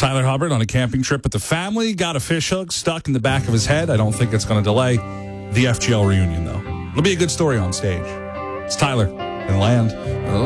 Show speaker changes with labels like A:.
A: Tyler Hubbard on a camping trip with the family, got a fish hook stuck in the back of his head. I don't think it's going to delay the FGL reunion, though. It'll be a good story on stage. It's Tyler and Land.